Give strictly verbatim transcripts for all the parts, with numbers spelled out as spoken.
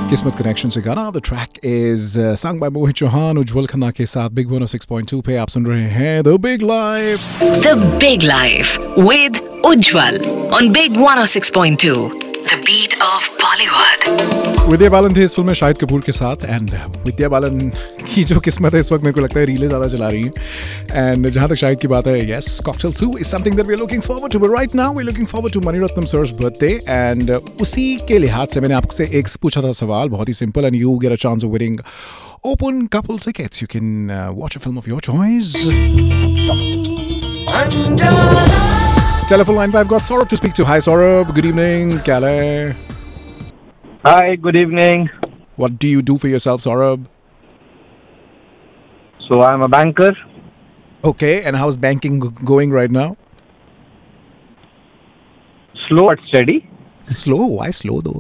किस्मत कनेक्शन से गाना. The track is sung by Mohit Chauhan उज्जवल खन्ना के साथ बिग वन ओ सिक्स पॉइंट टू पे आप सुन रहे हैं the big life. The big life with Ujjwal on big one O six point two, the beat of Bollywood. Vidya Balan थे इस फिल्म में शाहिद कपूर के साथ. एंड विद्या बालन की जो किस्मत है इस वक्त मेरे को लगता है रीलें ज़्यादा चला रही हैं. एंड जहाँ तक शाहिद की बात है, yes, cocktail two is something that we are looking forward to. But right now we are looking forward to Mani Ratnam सर's birthday. And उसी के लिहाज से मैंने आपसे एक पूछा था सवाल, बहुत ही simple. And you get a chance of winning open couple tickets. You can uh, watch a film of your choice. Telephone line five got Saurabh to speak to. Hi Saurabh, good evening. Kya hai? Hi, good evening. What do you do for yourself, Saurabh? So I'm a banker. Okay, and how's banking g- going right now? Slow but steady. Slow? Why slow though?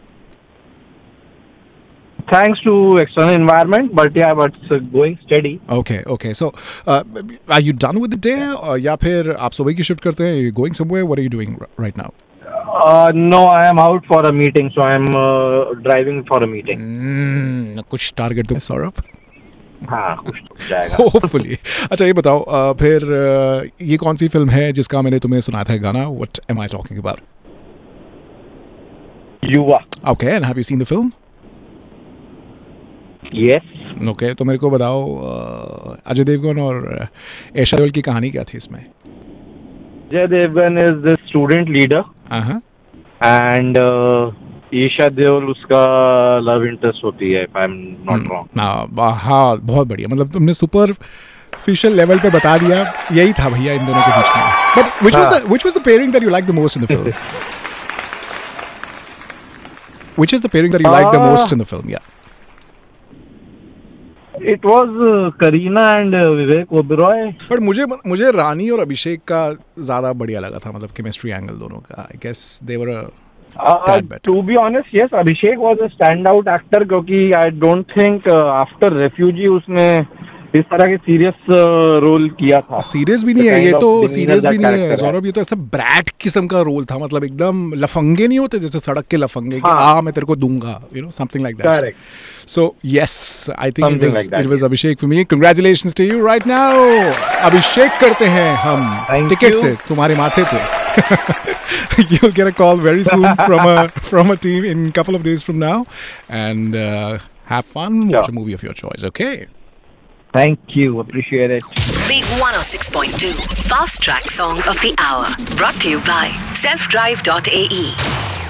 Thanks to external environment, but yeah, but it's uh, going steady. Okay, okay. So, uh, are you done with the day, or या फिर आप सुबह की shift करते हैं? Are you going somewhere? What are you doing r- right now? Uh, no, I am out for a meeting, so I am uh, driving for a meeting. Hmm, कुछ target तो सौरभ? हाँ, कुछ तो जाएगा. Hopefully. अच्छा ये बताओ, uh, फिर uh, ये कौन सी फिल्म है जिसका मैंने तुम्हें सुनाया था गाना? What am I talking about? युवा. Okay, and have you seen the film? Yes. Okay, तो मेरे को बताओ, uh, अजय देवगन और ऐशा देओल की कहानी क्या थी इसमें? Ajay Devgan is the student leader, Uh-huh. and uh, Esha Deol उसका love interest होती है, if I'm not wrong. ना हाँ, बहुत बढ़िया. मतलब तुमने सुपरफिशियल लेवल पे बता दिया. यही था भैया इन दोनों के बीच में. But which was the which was the pairing that you liked the most in the film? Which is the pairing that you liked the most in the film? Yeah. It was uh, Kareena and uh, Vivek Oberoi. पर मुझे मुझे रानी और अभिषेक का ज़्यादा बढ़िया लगा था. मतलब केमिस्ट्री एंगल दोनों का. I guess they were a Uh, tad better. to be honest, yes, Abhishek was a standout actor क्योंकि I don't think uh, after Refugee उसने इस तरह के सीरियस रोल किया था. सीरियस भी नहीं है ये तो. सीरियस भी नहीं है सौरभ. सौरभ, ये तो ऐसा ब्रैट किस्म का रोल था. मतलब एकदम लफंगे नहीं होते जैसे सड़क के लफंगे कि हाँ. आ मैं तेरे को दूंगा, you know, something like that. Correct. So yes, I think Something it was like that, it was Abhishek for me. Congratulations to you right now. अभिषेक करते हैं हम Thank टिकट you. से तुम्हारे माथे पे. You'll get a call very soon from a from a team in a couple of days from now, and uh, have fun. Watch Sure. a movie of your choice. Okay. Thank you, appreciate it. Big one oh six point two, fast track song of the hour. Brought to you by self drive dot a e.